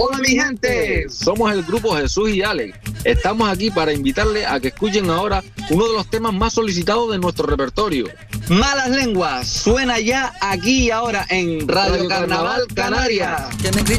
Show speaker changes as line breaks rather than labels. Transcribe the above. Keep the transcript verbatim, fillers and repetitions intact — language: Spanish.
Hola mi gente,
somos el grupo Jesús y Alex. Estamos aquí para invitarle a que escuchen ahora uno de los temas más solicitados de nuestro repertorio.
Malas Lenguas suena ya aquí y ahora en Radio, Radio Carnaval, Carnaval Canarias.
Que me